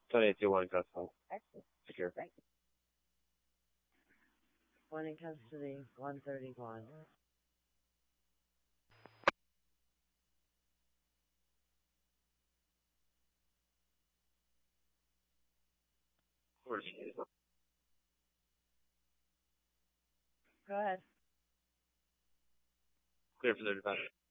2821 custody. Excellent. Secure. Thank you. One in custody, 131. Go ahead. Clear for the defense.